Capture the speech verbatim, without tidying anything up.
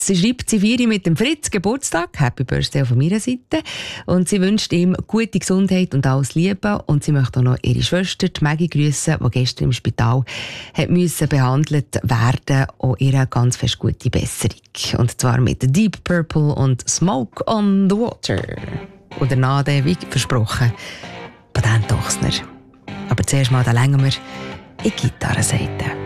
Sie schreibt, sie feiert mit dem Fritz Geburtstag. Happy Birthday von meiner Seite. Und sie wünscht ihm gute Gesundheit und alles Liebe. Und sie möchte auch noch ihre Schwester, die Maggie, grüssen, die gestern im Spital hat müssen behandelt werden. Auch ihr ganz fest gute Besserung. Und zwar mit Deep Purple und Smoke on the Water. Und danach, wie versprochen, Patent Ochsner. Aber zuerst mal, da längen wir in die Gitarrenseite.